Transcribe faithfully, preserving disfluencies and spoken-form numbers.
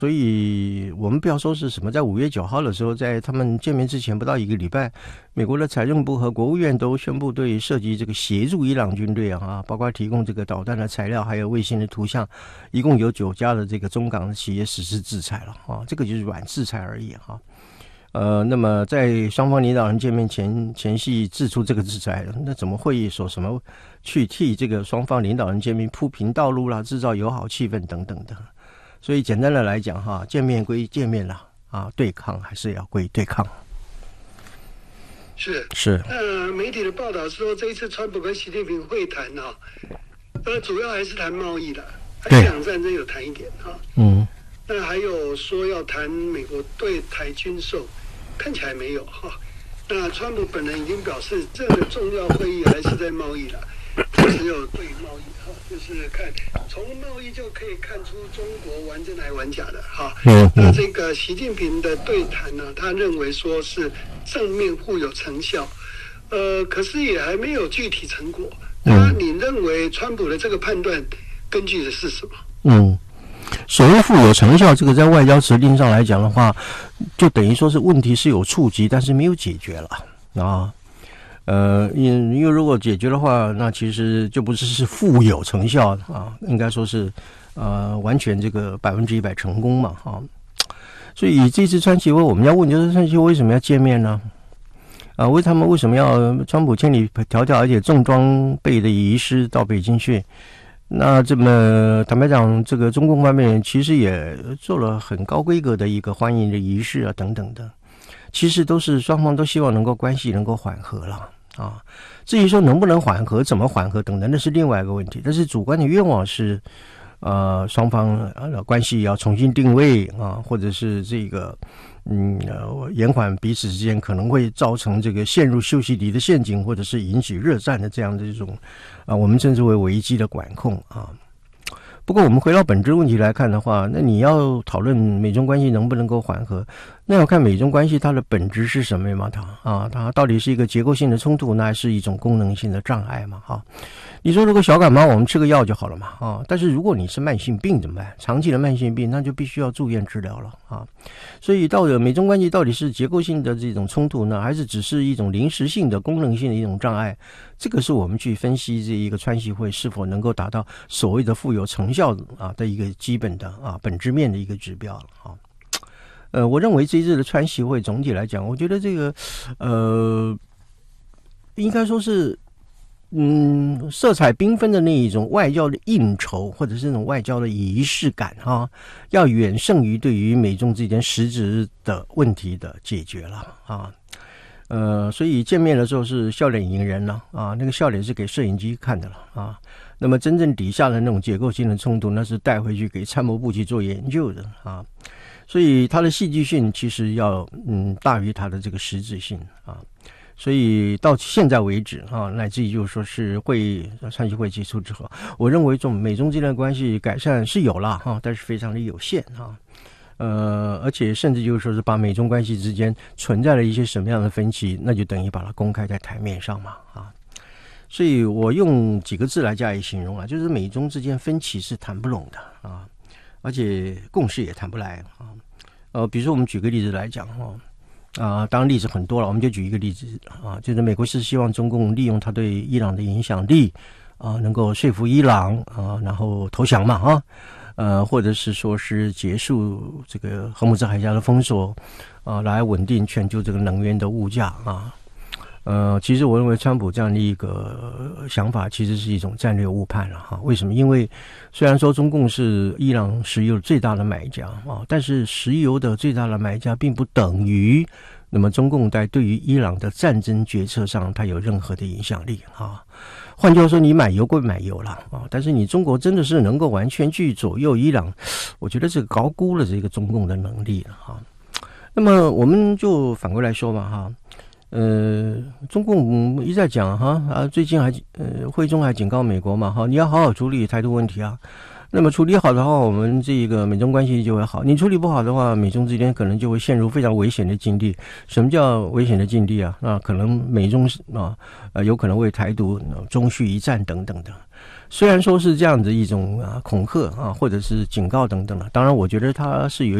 所以我们不要说是什么，在五月九号的时候，在他们见面之前不到一个礼拜，美国的财政部和国务院都宣布对涉及这个协助伊朗军队啊，包括提供这个导弹的材料，还有卫星的图像，一共有九家的这个中港的企业实施制裁了啊，这个就是软制裁而已哈。呃，那么在双方领导人见面前前夕制出这个制裁，那怎么会说什么去替这个双方领导人见面铺平道路啦，制造友好气氛等等的？所以简单的来讲哈，见面归见面啦，啊，对抗还是要归对抗。 是是。 呃，媒体的报道说，这一次川普跟习近平会谈啊，呃，主要还是谈贸易的，伊朗战争有谈一点哈。 嗯。 那还有说要谈美国对台军售，看起来没有哈。那川普本人已经表示，这个重要会议还是在贸易了，只有对贸易哈，就是看从贸易就可以看出中国玩真来玩假的哈。 嗯。 那这个习近平的对谈呢，他认为说是正面互有成效，呃，可是也还没有具体成果。那你认为川普的这个判断根据的是什么？ 嗯。所谓富有成效，这个在外交辞令上来讲的话，就等于说是问题是有触及，但是没有解决了啊。呃，因因为如果解决的话，那其实就不是是富有成效啊，应该说是呃完全这个百分之一百成功嘛啊。所以这次川习会，我们要问就是川习会为什么要见面呢？啊，为他们为什么要川普千里迢迢而且重装备的移师到北京去？那这么坦白讲，这个中共方面其实也做了很高规格的一个欢迎的仪式啊，等等的，其实都是双方都希望能够关系能够缓和了啊。至于说能不能缓和、怎么缓和等等，那是另外一个问题。但是主观的愿望是，呃，双方呃关系要重新定位啊，或者是这个嗯呃延缓彼此之间可能会造成这个陷入修昔底的陷阱，或者是引起热战的这样的一种啊，我们称之为危机的管控啊。不过我们回到本质问题来看的话，那你要讨论美中关系能不能够缓和，那要看美中关系它的本质是什么嘛？它啊，它到底是一个结构性的冲突，那还是一种功能性的障碍嘛？哈，你说如果小感冒我们吃个药就好了嘛？啊，但是如果你是慢性病怎么办？长期的慢性病那就必须要住院治疗了啊。所以到底美中关系到底是结构性的这种冲突呢，还是只是一种临时性的功能性的一种障碍？这个是我们去分析这一个川习会是否能够达到所谓的富有成效啊的一个基本的啊本质面的一个指标了啊。呃，我认为这一次的川习会总体来讲，我觉得这个呃应该说是嗯色彩缤纷的那一种外交的应酬，或者是那种外交的仪式感啊，要远胜于对于美中之间实质的问题的解决了啊。呃，所以见面的时候是笑脸迎人了啊，那个笑脸是给摄影机看的了啊。那么真正底下的那种结构性的冲突，那是带回去给参谋部去做研究的啊。所以它的戏剧性其实要嗯大于它的这个实质性啊。所以到现在为止啊，乃至于就是说是会川习会结束之后，我认为这种美中之间的关系改善是有了哈，但是非常的有限啊。呃，而且甚至就是说是把美中关系之间存在了一些什么样的分歧，那就等于把它公开在台面上嘛啊。所以我用几个字来加以形容啊，就是美中之间分歧是谈不拢的啊，而且共识也谈不来啊。呃，比如说我们举个例子来讲哈。啊、呃，当然例子很多了，我们就举一个例子啊，就是美国是希望中共利用他对伊朗的影响力啊、呃，能够说服伊朗啊、呃，然后投降嘛啊，呃，或者是说是结束这个荷姆兹海峡的封锁啊、呃，来稳定全球这个能源的物价啊。呃，其实我认为川普这样的一个想法其实是一种战略误判了哈。为什么？因为虽然说中共是伊朗石油最大的买家啊，但是石油的最大的买家并不等于那么中共在对于伊朗的战争决策上它有任何的影响力啊。换句话说，你买油归买油了啊，但是你中国真的是能够完全去左右伊朗，我觉得这个高估了这个中共的能力了哈。那么我们就反过来说嘛哈。呃，中共一再讲哈啊，最近还呃会中还警告美国嘛哈，你要好好处理台独问题啊。 那么处理好的话，我们这个美中关系就会好；你处理不好的话，美中之间可能就会陷入非常危险的境地。什么叫危险的境地啊？那可能美中啊，呃，有可能为台独中续一战等等的。虽然说是这样子一种啊恐吓啊，或者是警告等等的，当然我觉得它是有